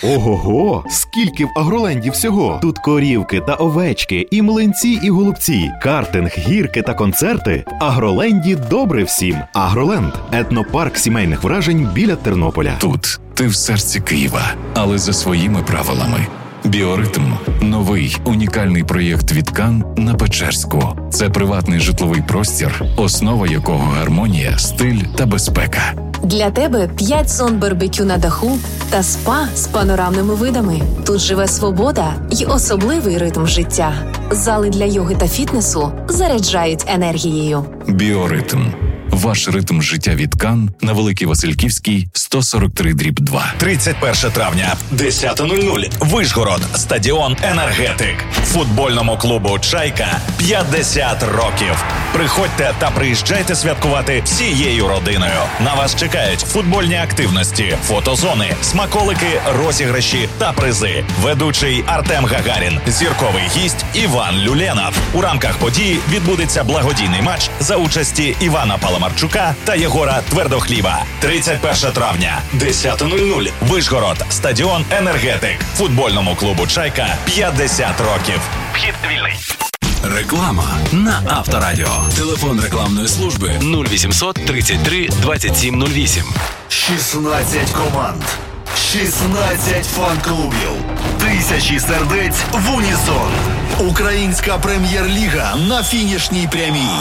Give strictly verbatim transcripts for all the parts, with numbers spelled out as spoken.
Ого-го! Скільки в Агроленді всього! Тут корівки та овечки, і млинці, і голубці, картинг, гірки та концерти. В Агроленді добре всім. Агроленд – етнопарк сімейних вражень біля Тернополя. Тут ти в серці Києва, але за своїми правилами. Біоритм – новий, унікальний проєкт від Кан на Печерську. Це приватний житловий простір, основа якого гармонія, стиль та безпека. Для тебе п'ять зон барбекю на даху та спа з панорамними видами. Тут живе свобода й особливий ритм життя. Зали для йоги та фітнесу заряджають енергією. Біоритм. Ваш ритм життя від Кан на Великій Васильківській, сто сорок три дріб два. тридцять перше травня, десята нуль нуль. Вишгород, стадіон «Енергетик». Футбольному клубу «Чайка» п'ятдесят років. Приходьте та приїжджайте святкувати всією родиною. На вас чекають футбольні активності, фотозони, смаколики, розіграші та призи. Ведучий Артем Гагарін, зірковий гість Іван Люленов. У рамках події відбудеться благодійний матч за участі Івана Паламарчука та Єгора Твердохліба. тридцять перше травня, десята нуль нуль. Вишгород, стадіон «Енергетик». Футбольному клубу «Чайка» п'ятдесят років. Вхід вільний. Реклама на Авторадіо. Телефон рекламної служби нуль вісімсот тридцять три двадцять сім нуль вісім. шістнадцять команд, шістнадцять фан-клубів, тисячі сердець в унісон. Українська прем'єр-ліга на фінішній прямій.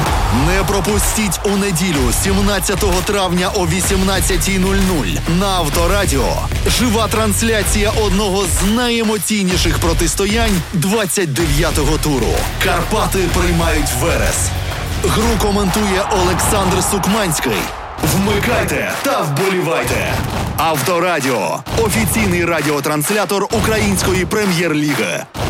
Не пропустіть у неділю, сімнадцятого травня о вісімнадцятій нуль нуль на Авторадіо жива трансляція одного з найемоційніших протистоянь двадцять дев'ятого туру. Карпати приймають Верес. Гру коментує Олександр Сукманський. Вмикайте та вболівайте. Авторадіо – офіційний радіотранслятор Української прем'єр-ліги.